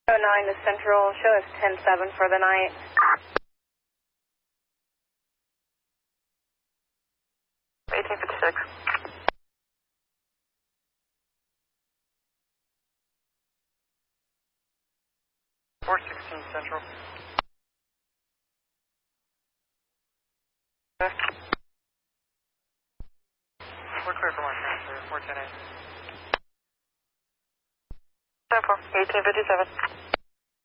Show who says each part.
Speaker 1: 09 to Central, show us 10-7 for the night.
Speaker 2: $18.56. 416 Central. Okay. We're clear for one transfer, 410A. 10-4, 1857.